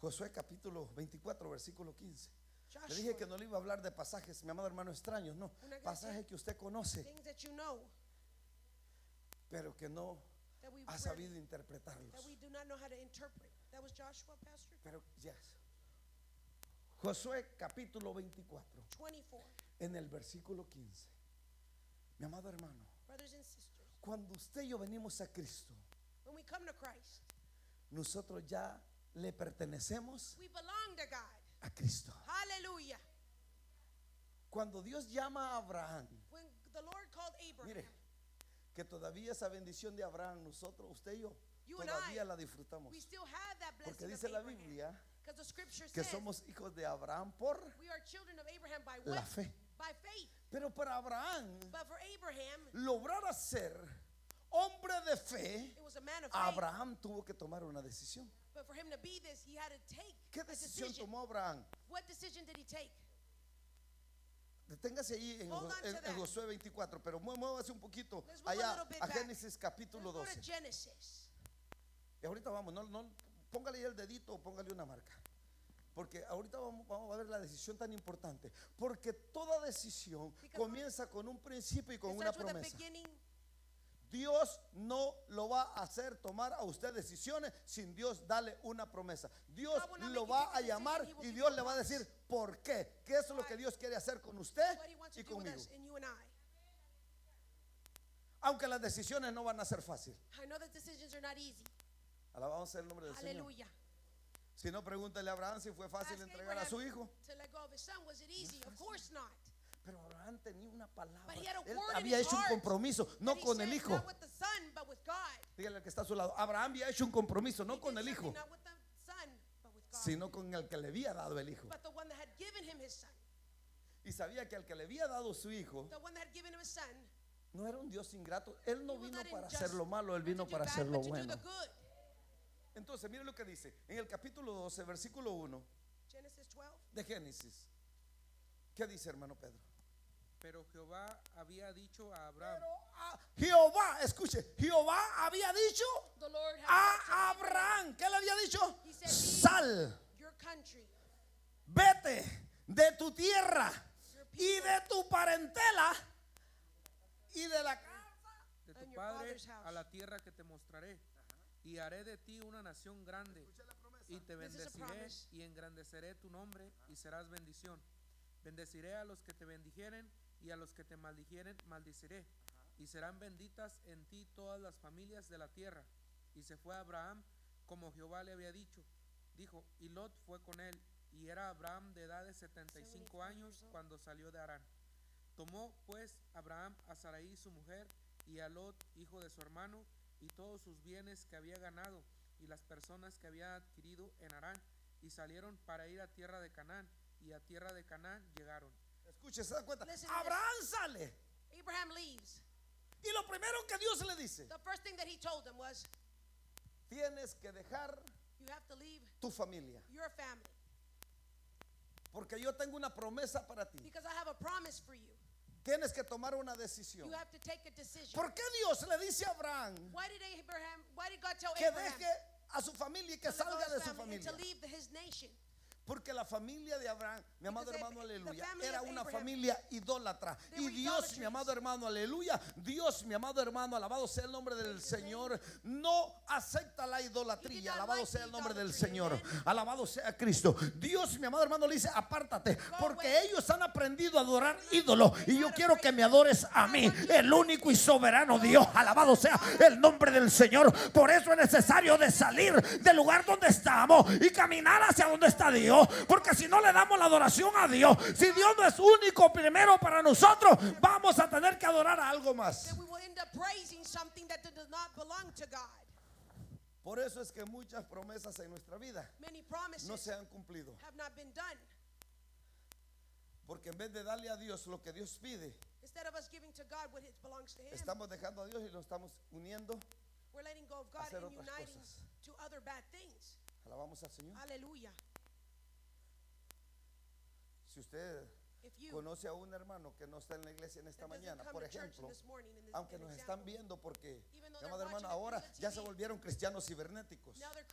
Josué capítulo 24, versículo 15. Le Joshua, dije que no le iba a hablar de pasajes, mi amado hermano, extraños, no, Una cosa- pasajes que usted conoce, things that you know pero que no that we ha rarely- sabido interpretarlos. that we do not know how to interpret. That was Joshua, Pastor. Pero yes. Josué capítulo 24, 24. en el versículo 15. Mi amado hermano, Brothers and sisters, cuando usted y yo venimos a Cristo, when we come to Christ, nosotros ya le pertenecemos we belong to God. a Cristo. Hallelujah. Cuando Dios llama a Abraham, When the Lord called Abraham, mire, que todavía esa bendición de Abraham, nosotros, usted y yo, You and todavía I, la disfrutamos. we still have that Porque blessing dice of la Abraham. Biblia Because the scripture que says somos hijos de Abraham por we are children of Abraham by la what? fe. By faith. Pero para Abraham, But for Abraham, lograr ser hombre de fe, it was a man of faith. Abraham tuvo que tomar una decisión. But for him to be this, he had to take ¿Qué a decisión decision. tomó Abraham? What decision did he take? Deténgase ahí en, Hold on to en that. Josué 24, pero muévase un poquito Let's move a allá little bit a back. Génesis capítulo Let's go to 12. Genesis. Y ahorita vamos, no, póngale ahí el dedito o póngale una marca. Porque ahorita vamos a ver la decisión tan importante. Porque toda decisión Because comienza con un principio y con It una starts with a promesa. beginning. Dios no lo va a hacer tomar a usted decisiones sin Dios darle una promesa. Dios God will not lo make you va take a a llamar decision, he will y give Dios you le a va a promise. decir por qué. ¿Qué es lo que Why? Dios quiere hacer con usted What he wants to y do with conmigo? us and you and I. Aunque las decisiones no van a ser fáciles. I know that decisions are not easy. Alabamos el nombre del Señor. Hallelujah. Si no, pregúntele a Abraham si fue fácil Ask entregar a Abraham su hijo. to let go of his son. Was it easy? Of course not. Pero Abraham tenía una palabra. But he had a Él word in había his hecho un heart compromiso, no But he con el said, hijo. Not with the son, but with God. Dígale al que está a su lado. Abraham había hecho un compromiso, no He con did el hijo, something Not with the son, but with God. sino con el que le había dado el hijo. But the one that had given him his son. Y sabía que al que le había dado su hijo The one that had given him his son. no era un Dios ingrato. Él no He was vino not para unjust, hacer lo malo, él not vino to do para bad, hacer lo but to do bueno. the good. Entonces, mire lo que dice en el capítulo 12, versículo 1 Genesis 12. de Génesis. ¿Qué dice, hermano Pedro? Pero Jehová había dicho a Abraham, Jehová, escuche, Jehová había dicho The Lord had said to a Abraham, ¿qué le había dicho? He said, Sal, your country, vete de tu tierra your y people, de tu parentela y de la casa. de tu And your padre father's house. a la tierra que te mostraré, y haré de ti una nación grande, y te This is a bendeciré promise. y engrandeceré tu nombre, y serás bendición. Bendeciré a los que te bendijeren, y a los que te maldijeren maldiciré, y serán benditas en ti todas las familias de la tierra. Y se fue Abraham como Jehová le había dicho. Dijo, y Lot fue con él, y era Abraham de edad de 75 años cuando salió de Harán. Tomó pues Abraham a Sarai su mujer, y a Lot hijo de su hermano, y todos sus bienes que había ganado, y las personas que había adquirido en Harán, y salieron para ir a tierra de Canaán, y a tierra de Canaán llegaron. Escuche, se da cuenta. Listen to Abraham sale Abraham leaves. y lo primero que Dios le dice: The first thing that he told him was, tienes que dejar you have to leave tu familia, your family porque yo tengo una promesa para ti. because I have a promise for you. Tienes que tomar una decisión. You have to take a decision. ¿Por qué Dios le dice a Abraham Why did God tell que Abraham deje a su familia y que to let go salga of de his su family and familia? to leave his nation? Porque la familia de Abraham, mi amado Because hermano, the aleluya, family era of una Abraham, familia idólatra. they Y were Dios, idolatrous. mi amado hermano, aleluya, Dios, mi amado hermano, alabado sea el nombre del Señor, no acepta la He did idolatría. not Alabado like sea the el nombre del idolatry, Señor. amen. Alabado sea Cristo. Dios, mi amado hermano, le dice: apártate, porque away. ellos han aprendido a adorar ídolos. Y yo quiero que me adores a mí, el único y soberano Dios. Alabado sea el nombre del Señor. Por eso es necesario de salir del lugar donde estamos y caminar hacia donde está Dios. Porque si no le damos la adoración a Dios, si Dios no es único primero para nosotros, vamos a tener que adorar a algo más. Then we will end up praising something that does not belong to God. Por eso es que muchas promesas en nuestra vida Many promises no se han cumplido. have not been done. Porque en vez de darle a Dios lo que Dios pide, Instead of us giving to God what belongs to Him, estamos dejando a Dios y lo estamos uniendo. we're letting go of God hacer and otras uniting cosas. to other bad things. Alabamos al Señor. Hallelujah. Si usted If you conoce a un hermano que no está en la iglesia en esta that doesn't mañana, come por to church ejemplo, this morning in this aunque an nos example, están viendo, porque Even though mi amado they're hermano, watching it ahora through the ya se TV, volvieron cristianos cibernéticos. now they're